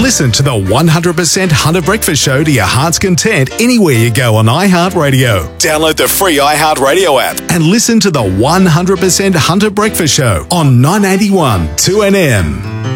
Listen to the 100% Hunter Breakfast Show to your heart's content anywhere you go on iHeartRadio. Download the free iHeartRadio app and listen to the 100% Hunter Breakfast Show on 981 2NM.